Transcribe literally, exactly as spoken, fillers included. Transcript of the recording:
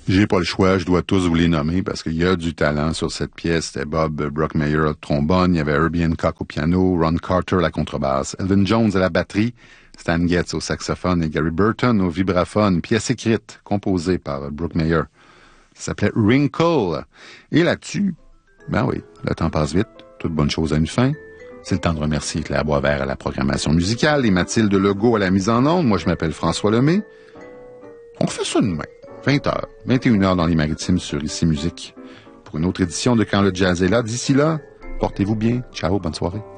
J'ai pas le choix, je dois tous vous les nommer parce qu'il y a du talent sur cette pièce. C'était Bob Brookmeyer au trombone, il y avait Herbie Hancock au piano, Ron Carter à la contrebasse, Elvin Jones à la batterie, Stan Getz au saxophone et Gary Burton au vibraphone. Pièce écrite, composée par Brookmeyer. Ça s'appelait Wrinkle. Et là-dessus, ben oui, le temps passe vite, toute bonne chose a une fin. C'est le temps de remercier Claire Boisvert à la programmation musicale et Mathilde Legault à la mise en onde. Moi, je m'appelle François Lemay. On fait ça demain. vingt heures, vingt et une heures dans les Maritimes sur Ici Musique. Pour une autre édition de Quand le jazz est là. D'ici là, portez-vous bien. Ciao, bonne soirée.